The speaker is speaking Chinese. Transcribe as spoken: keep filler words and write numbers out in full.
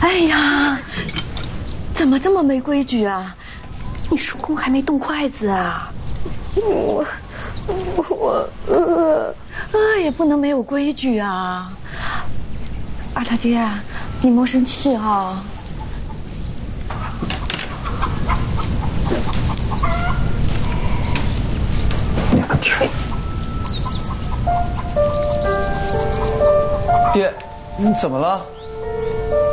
哎呀，怎么这么没规矩啊？你叔公还没动筷子啊？我我饿饿也不能没有规矩啊！啊，大爹，你莫生气啊！ 爹，你怎么了？